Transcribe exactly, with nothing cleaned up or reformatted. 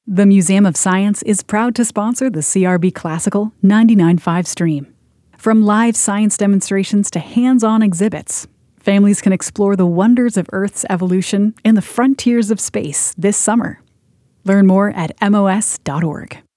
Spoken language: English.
The Museum of Science is proud to sponsor the C R B Classical ninety-nine point five stream. From live science demonstrations to hands-on exhibits, families can explore the wonders of Earth's evolution and the frontiers of space this summer. Learn more at M O S dot org.